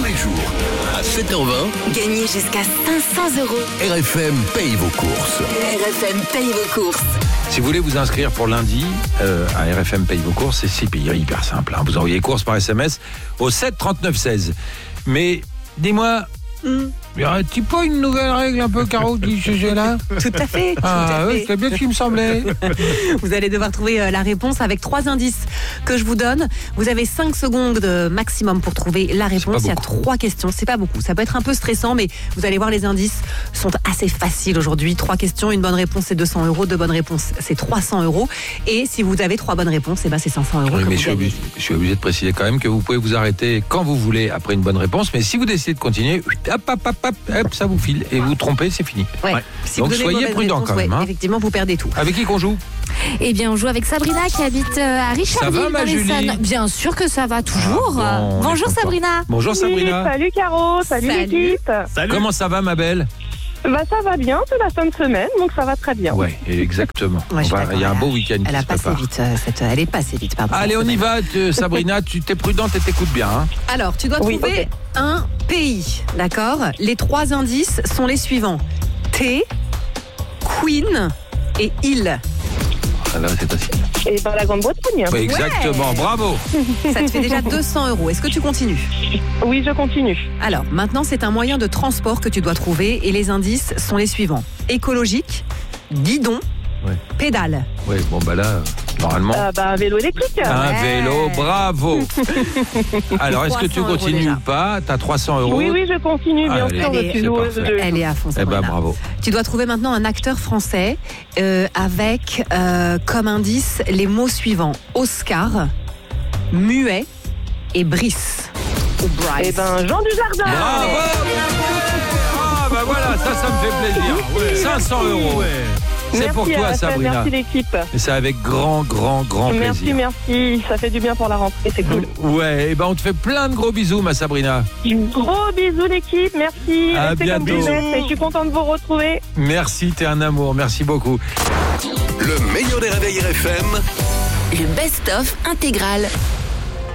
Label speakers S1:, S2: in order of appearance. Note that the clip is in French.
S1: tous les jours. À 7h20,
S2: Gagnez jusqu'à 500 €.
S1: RFM paye vos courses.
S2: RFM paye vos courses.
S3: Si vous voulez vous inscrire pour lundi à RFM Paye vos courses, c'est hyper simple. Vous envoyez courses par SMS au 7 39 16. Mais dis-moi, y aurait-il pas une nouvelle règle un peu Caro du sujet-là?
S4: Tout à fait.
S3: C'est bien ce qui me semblait.
S4: Vous allez devoir trouver la réponse avec 3 indices que je vous donne. Vous avez 5 secondes maximum pour trouver la réponse. Il y a 3 questions. C'est pas beaucoup. Ça peut être un peu stressant, mais vous allez voir, les indices sont assez faciles aujourd'hui. 3 questions, une bonne réponse, c'est 200 €. 2 bonnes réponses, c'est 300 €. Et si vous avez 3 bonnes réponses, c'est 500 €
S3: Oui,
S4: que
S3: mais
S4: vous gagnez.
S3: je suis obligé de préciser quand même que vous pouvez vous arrêter quand vous voulez après une bonne réponse. Mais si vous décidez de continuer, hop, ça vous file. Et vous trompez, c'est fini.
S4: Ouais.
S3: Ouais.
S4: Si
S3: Donc
S4: vous donnez
S3: soyez
S4: une mauvaise
S3: prudent
S4: réponse,
S3: quand même.
S4: effectivement, vous perdez tout.
S3: Avec qui qu'on joue?
S5: Eh bien, on joue avec Sabrina qui habite à Richardville.
S3: Ça va, ma
S5: dans les
S3: Julie?
S5: Essonnes. Bien sûr que ça va toujours.
S3: Bon, on est
S5: Bonjour
S3: content.
S5: Sabrina.
S3: Bonjour Sabrina.
S6: Salut Caro, salut l'équipe.
S3: Comment ça va, ma belle?
S6: Ça va bien, c'est la fin de semaine, donc ça va très bien.
S3: Ouais, exactement.
S4: Ouais, je suis
S3: Il y a un
S4: d'accord,
S3: beau week-end qui
S4: Elle a
S3: se
S4: passé
S3: prépare.
S4: vite. Elle est passée vite, pardon.
S3: Allez, on y va, Sabrina. Tu t'es prudente et t'écoutes bien. Hein.
S4: Alors, tu dois
S6: Oui,
S4: trouver un pays, d'accord? Les 3 indices sont les suivants. Thé, Queen et île.
S3: Ah, là, c'est facile.
S6: Et la Grande-Bretagne.
S3: Oui, exactement, bravo.
S4: Ça te fait déjà 200 €. Est-ce que tu continues?
S6: Oui, je continue.
S4: Alors, maintenant, c'est un moyen de transport que tu dois trouver et les indices sont les suivants. Écologique, guidon,
S3: Ouais.
S4: pédale.
S3: Oui, bon, là, normalement.
S6: Un vélo électrique.
S3: Un vélo, bravo. Alors, est-ce que tu
S4: 300 €
S3: continues
S4: déjà.
S3: ou pas? T'as 300 €.
S6: Oui, je continue, bien
S3: Allez,
S6: sûr, je
S4: allez,
S6: suis
S3: c'est
S6: joueuse
S3: parfait.
S6: de...
S4: Elle est à fond,
S3: Eh
S4: Sabrina.
S3: ben, bravo.
S4: Tu dois trouver maintenant un acteur français avec comme indice les mots suivants. Oscar, muet et Brice. Ou Bryce.
S6: Jean Dujardin.
S3: Bravo. Ah, voilà, ça me fait plaisir. 500 €. C'est
S6: Merci
S3: pour toi,
S6: RFM,
S3: Sabrina.
S6: merci l'équipe.
S3: Et c'est avec grand
S6: Merci,
S3: plaisir.
S6: merci. Ça fait du bien pour la rentrée, c'est cool.
S3: Ouais, et on te fait plein de gros bisous, ma Sabrina.
S6: Gros bisous l'équipe, merci.
S3: À
S6: Restez comme
S3: bientôt.
S6: vous êtes et je suis contente de vous retrouver.
S3: Merci, t'es un amour. Merci beaucoup.
S1: Le meilleur des réveils RFM,
S2: Le best-of intégral.